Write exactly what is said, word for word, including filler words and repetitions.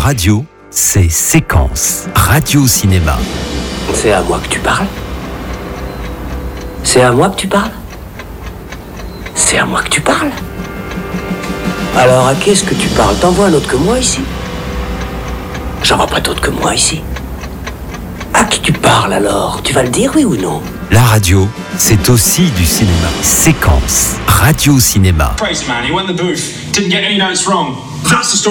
radio, c'est Séquence, radio-cinéma. C'est à moi que tu parles ? C'est à moi que tu parles ? C'est à moi que tu parles ? Alors à qui est-ce que tu parles ? T'en vois un autre que moi ici ? J'en vois pas d'autre que moi ici. À qui tu parles alors ? Tu vas le dire, oui ou non ? La radio, c'est aussi du cinéma. Séquence, radio-cinéma. Crazy man, he won the booth, didn't get any notes wrong. That's the story.